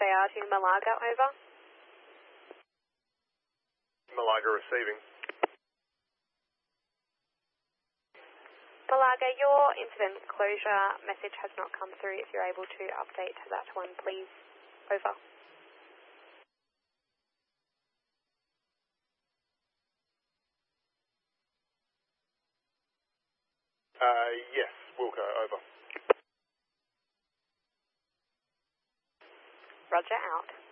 HAR to Malaga, over. Malaga receiving. Malaga, your incident closure message has not come through. If you're able to update that one, please. Over. Yes, Wilco, over. Roger, out.